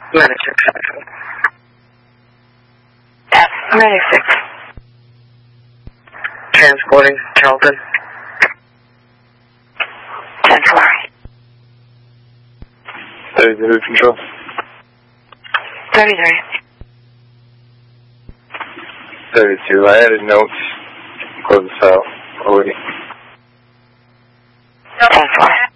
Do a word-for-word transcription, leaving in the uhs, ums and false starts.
Manager Central. F ninety-six. Transporting Charlton. ten four. thirty-three control. thirty-three. thirty-two. I added notes. Close this out. Already. ten four.